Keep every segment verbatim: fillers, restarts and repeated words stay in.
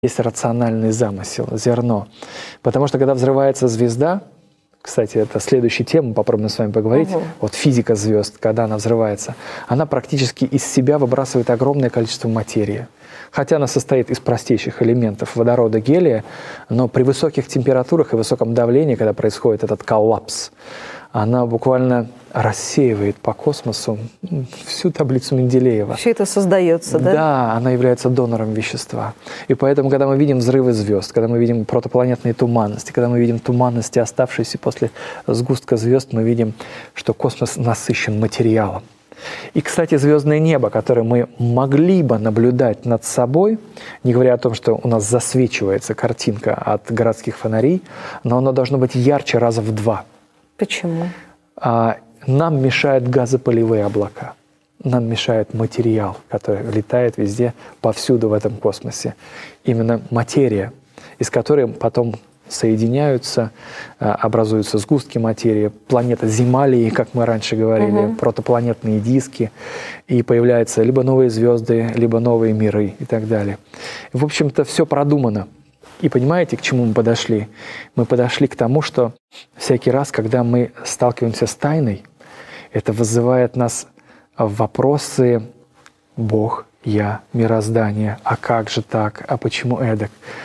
есть рациональный замысел, зерно. Потому что когда взрывается звезда, кстати, это следующая тема, попробуем с вами поговорить, угу. вот физика звезд, когда она взрывается, она практически из себя выбрасывает огромное количество материи. Хотя она состоит из простейших элементов водорода, гелия, но при высоких температурах и высоком давлении, когда происходит этот коллапс, она буквально рассеивает по космосу всю таблицу Менделеева. Все это создается, да? Да, она является донором вещества. И поэтому, когда мы видим взрывы звезд, когда мы видим протопланетные туманности, когда мы видим туманности, оставшиеся после сгустка звезд, мы видим, что космос насыщен материалом. И, кстати, звездное небо, которое мы могли бы наблюдать над собой, не говоря о том, что у нас засвечивается картинка от городских фонарей, но оно должно быть ярче раза в два. Почему? А, нам мешают газопылевые облака. Нам мешает материал, который летает везде, повсюду в этом космосе. Именно материя, из которой потом соединяются, образуются сгустки материи, планета Земалии, как мы раньше говорили, угу. протопланетные диски, и появляются либо новые звезды, либо новые миры и так далее. В общем-то, все продумано. И понимаете, к чему мы подошли? Мы подошли к тому, что всякий раз, когда мы сталкиваемся с тайной, это вызывает нас в вопросы «Бог, я, мироздание, а как же так, а почему эдак?»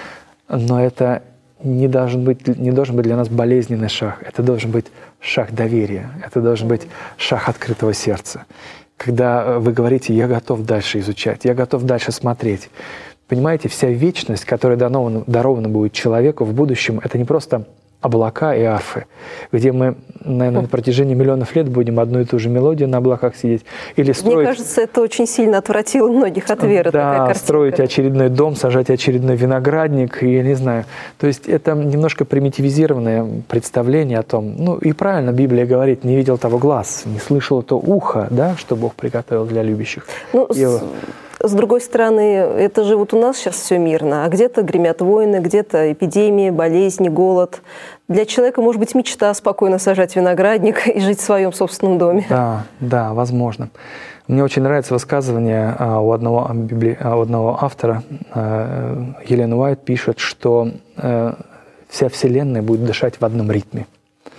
Но это не должен быть, не должен быть для нас болезненный шаг, это должен быть шаг доверия, это должен быть шаг открытого сердца. Когда вы говорите «я готов дальше изучать, я готов дальше смотреть». Понимаете, вся вечность, которая дарована, дарована будет человеку в будущем, это не просто облака и арфы, где мы, наверное, на протяжении миллионов лет будем одну и ту же мелодию на облаках сидеть или строить... Мне кажется, это очень сильно отвратило многих от веры. Да, строить очередной дом, сажать очередной виноградник, и я не знаю. То есть это немножко примитивизированное представление о том, ну и правильно Библия говорит, не видел того глаз, не слышало то ухо, да, что Бог приготовил для любящих. Ну, и... с... С другой стороны, это же вот у нас сейчас все мирно, а где-то гремят войны, где-то эпидемии, болезни, голод. Для человека, может быть, мечта спокойно сажать виноградник и жить в своем собственном доме. Да, да, возможно. Мне очень нравится высказывание у одного, у одного автора. Елен Уайт пишет, что вся Вселенная будет дышать в одном ритме,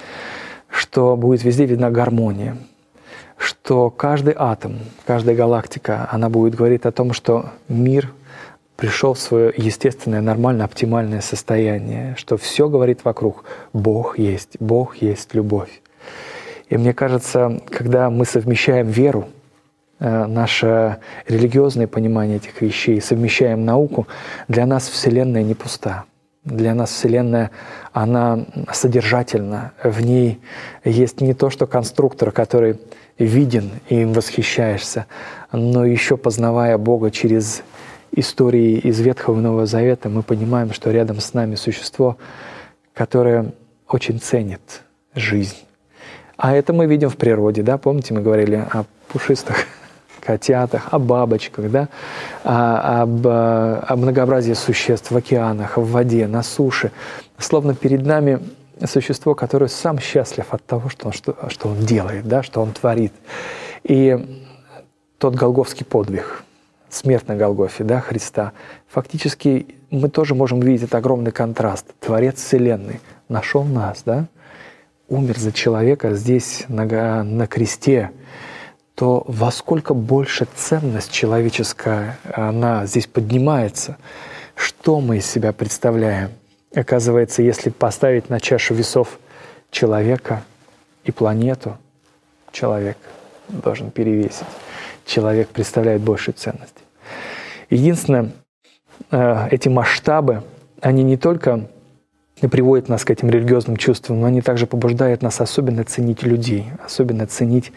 что будет везде видна гармония, что каждый атом, каждая галактика, она будет говорить о том, что мир пришел в свое естественное, нормальное, оптимальное состояние, что все говорит вокруг. Бог есть, Бог есть любовь. И мне кажется, когда мы совмещаем веру, наше религиозное понимание этих вещей, совмещаем науку, для нас Вселенная не пуста. Для нас Вселенная, она содержательна. В ней есть не то, что конструктор, который виден и им восхищаешься, но еще познавая Бога через истории из Ветхого и Нового Завета, мы понимаем, что рядом с нами существо, которое очень ценит жизнь. А это мы видим в природе, да? Помните, мы говорили о пушистых котятах, о бабочках, да? о, об, о многообразии существ в океанах, в воде, на суше. Словно перед нами существо, которое сам счастлив от того, что он, что, что он делает, да, что он творит. И тот голгофский подвиг, смерть на Голгофе, да, Христа, фактически мы тоже можем увидеть этот огромный контраст. Творец Вселенной нашел нас, да, умер за человека здесь на, на кресте, то во сколько больше ценность человеческая, она здесь поднимается. Что мы из себя представляем? Оказывается, если поставить на чашу весов человека и планету, человек должен перевесить. Человек представляет большую ценность. Единственное, эти масштабы, они не только приводят нас к этим религиозным чувствам, но они также побуждают нас особенно ценить людей, особенно ценить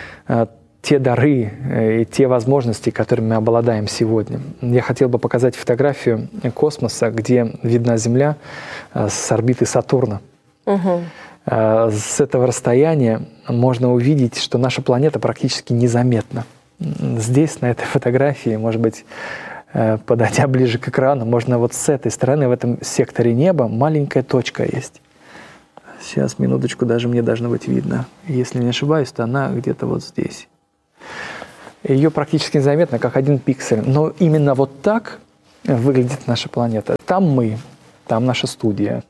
те дары и те возможности, которыми мы обладаем сегодня. Я хотел бы показать фотографию космоса, где видна Земля с орбиты Сатурна. Угу. С этого расстояния можно увидеть, что наша планета практически незаметна. Здесь, на этой фотографии, может быть, подойдя ближе к экрану, можно вот с этой стороны, в этом секторе неба, маленькая точка есть. Сейчас, минуточку, даже мне должно быть видно. Если не ошибаюсь, то она где-то вот здесь. Ее практически незаметно, как один пиксель. Но именно вот так выглядит наша планета. Там мы, там наша студия,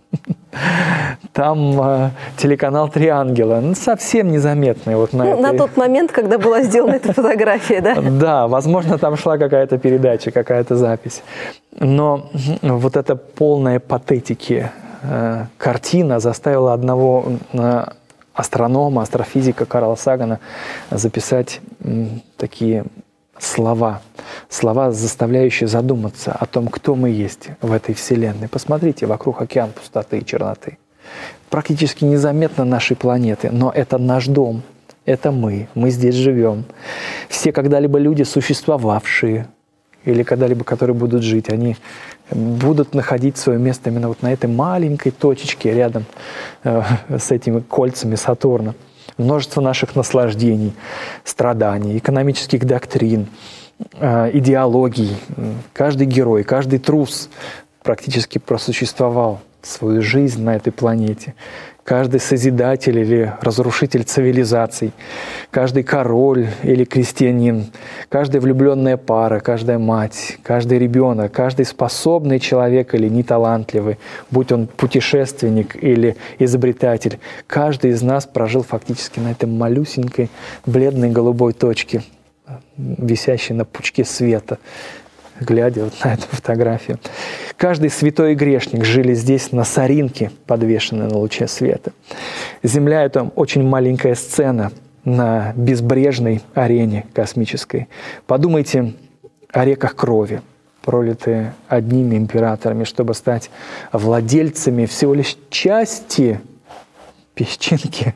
там э, телеканал «Три ангела». Ну, совсем незаметный. Вот на, ну, этой... на тот момент, когда была сделана эта фотография, да? Да, возможно, там шла какая-то передача, какая-то запись. Но вот эта полная патетики э, картина заставила одного э, астронома, астрофизика Карла Сагана записать э, такие слова. Слова, заставляющие задуматься о том, кто мы есть в этой Вселенной. Посмотрите, вокруг океан пустоты и черноты. Практически незаметно нашей планеты, но это наш дом, это мы, мы здесь живем. Все когда-либо люди, существовавшие, или когда-либо, которые будут жить, они будут находить свое место именно вот на этой маленькой точечке рядом э, с этими кольцами Сатурна. Множество наших наслаждений, страданий, экономических доктрин, э, идеологий. Каждый герой, каждый трус практически просуществовал свою жизнь на этой планете. Каждый созидатель или разрушитель цивилизаций, каждый король или крестьянин, каждая влюбленная пара, каждая мать, каждый ребенок, каждый способный человек или неталантливый, будь он путешественник или изобретатель, каждый из нас прожил фактически на этой малюсенькой бледной голубой точке, висящей на пучке света, глядя вот на эту фотографию. Каждый святой и грешник жили здесь на соринке, подвешенной на луче света. Земля — это очень маленькая сцена на безбрежной арене космической. Подумайте о реках крови, пролитые одними императорами, чтобы стать владельцами всего лишь части песчинки,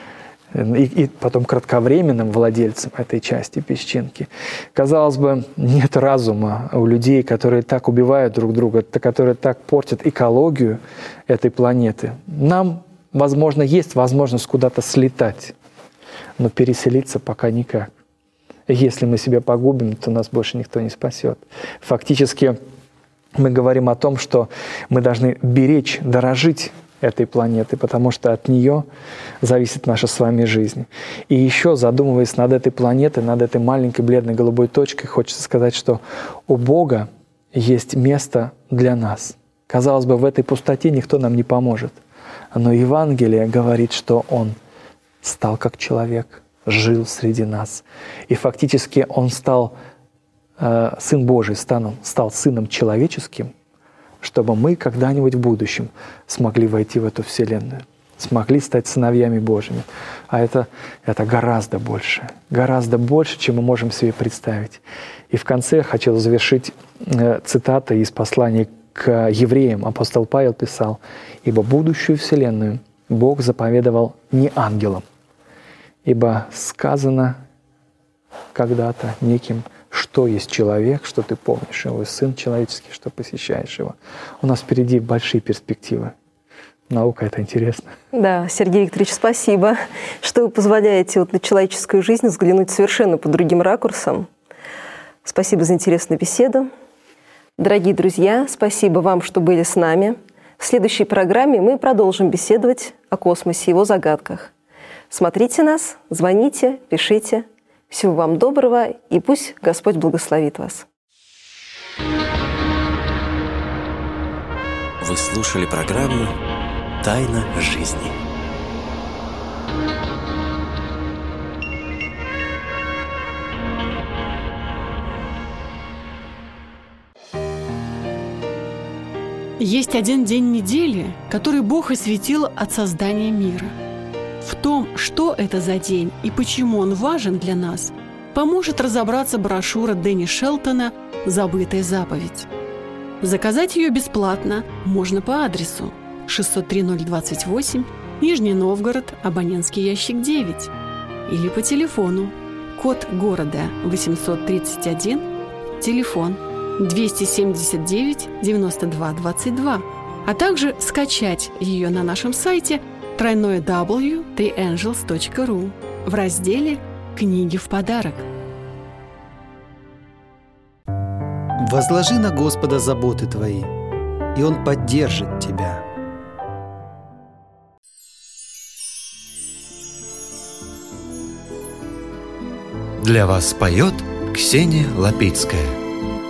И, и потом кратковременным владельцем этой части песчинки. Казалось бы, нет разума у людей, которые так убивают друг друга, которые так портят экологию этой планеты. Нам, возможно, есть возможность куда-то слетать, но переселиться пока никак. Если мы себя погубим, то нас больше никто не спасет. Фактически мы говорим о том, что мы должны беречь, дорожить этой планеты, потому что от нее зависит наша с вами жизнь. И еще, задумываясь над этой планетой, над этой маленькой бледной голубой точкой, хочется сказать, что у Бога есть место для нас. Казалось бы, в этой пустоте никто нам не поможет. Но Евангелие говорит, что Он стал как человек, жил среди нас. И фактически Он стал, э, Сын Божий стал, стал Сыном человеческим, чтобы мы когда-нибудь в будущем смогли войти в эту Вселенную, смогли стать сыновьями Божьими. А это, это гораздо больше, гораздо больше, чем мы можем себе представить. И в конце я хотел завершить э, цитатой из послания к евреям. Апостол Павел писал: «Ибо будущую Вселенную Бог заповедовал не ангелам, ибо сказано когда-то неким, что есть человек, что ты помнишь его, и Сын человеческий, что посещаешь его». У нас впереди большие перспективы. Наука — это интересно. Да, Сергей Викторович, спасибо, что вы позволяете вот на человеческую жизнь взглянуть совершенно под другим ракурсом. Спасибо за интересную беседу. Дорогие друзья, спасибо вам, что были с нами. В следующей программе мы продолжим беседовать о космосе, его загадках. Смотрите нас, звоните, пишите. Всего вам доброго, и пусть Господь благословит вас. Вы слушали программу «Тайна жизни». Есть один день недели, который Бог осветил от создания мира. В том, что это за день и почему он важен для нас, поможет разобраться брошюра Дэнни Шелтона «Забытая заповедь». Заказать ее бесплатно можно по адресу шестьсот три ноль двадцать восемь, Нижний Новгород, абонентский ящик девять, или по телефону, код города восемьсот тридцать один, телефон двести семьдесят девять девяносто два двадцать два, а также скачать ее на нашем сайте дабл ю дабл ю дабл ю точка три ангелс точка ру в разделе «Книги в подарок». Возложи на Господа заботы твои, и Он поддержит тебя. Для вас поет Ксения Лапицкая.